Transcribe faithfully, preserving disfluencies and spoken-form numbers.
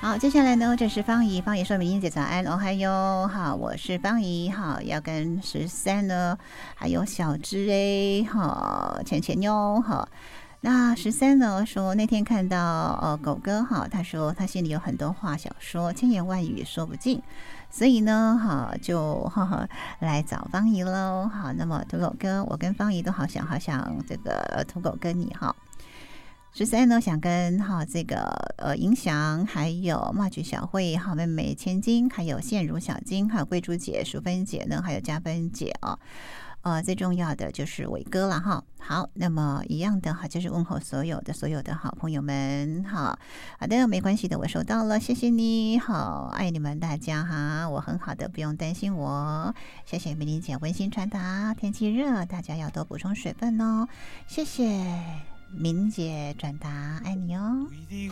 好，接下来呢，这是方怡，方怡说：“明英姐早安，哦嗨哟，好，我是方怡，好，要跟十三呢，还有小芝哎，好，浅浅妞，好。”那十三呢说那天看到呃狗哥哈，他说他心里有很多话想说，千言万语说不尽，所以呢哈就哈哈来找方怡喽。好，那么土狗哥，我跟方怡都好想好想这个土狗跟你哈。十三呢想跟哈这个呃银翔，还有茂菊小慧，哈妹妹千金，还有现如小金，还有贵珠姐、淑芬姐呢，还有嘉芬姐啊。呃，最重要的就是伟哥了哈。好，那么一样的哈，就是问候所有的所有的好朋友们哈。好的，没关系的，我收到了，谢谢你好，爱你们大家哈，我很好的，不用担心我。谢谢美玲姐温馨传达，天气热，大家要多补充水分哦。谢谢明姐转达，爱你哦。